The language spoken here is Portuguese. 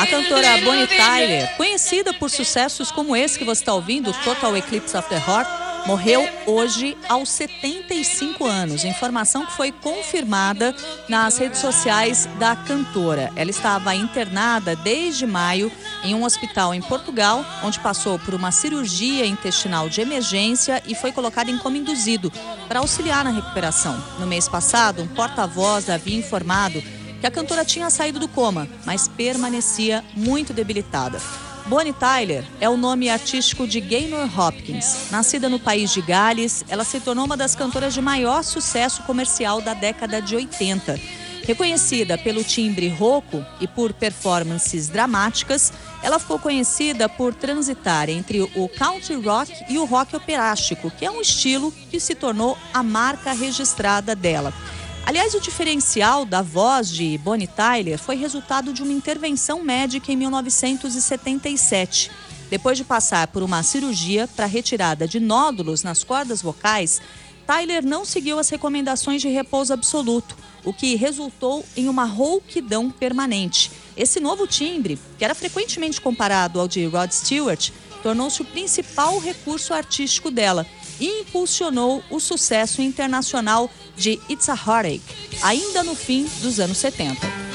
cantora Bonnie Tyler, conhecida por sucessos como esse que você está ouvindo, Total Eclipse of the Heart, morreu hoje aos 75 anos. Informação que foi confirmada nas redes sociais da cantora. Ela estava internada desde maio em um hospital em Portugal, onde passou por uma cirurgia intestinal de emergência e foi colocada em coma induzido para auxiliar na recuperação. No mês passado, um porta-voz havia informado que a cantora tinha saído do coma, mas permanecia muito debilitada. Bonnie Tyler é o nome artístico de Gaynor Hopkins. Nascida no país de Gales, ela se tornou uma das cantoras de maior sucesso comercial da década de 80. Reconhecida pelo timbre rouco e por performances dramáticas, ela ficou conhecida por transitar entre o country rock e o rock operástico, que é um estilo que se tornou a marca registrada dela. Aliás, o diferencial da voz de Bonnie Tyler foi resultado de uma intervenção médica em 1977. Depois de passar por uma cirurgia para retirada de nódulos nas cordas vocais, Tyler não seguiu as recomendações de repouso absoluto, o que resultou em uma rouquidão permanente. Esse novo timbre, que era frequentemente comparado ao de Rod Stewart, tornou-se o principal recurso artístico dela e impulsionou o sucesso internacional de It's a Heartache, ainda no fim dos anos 70.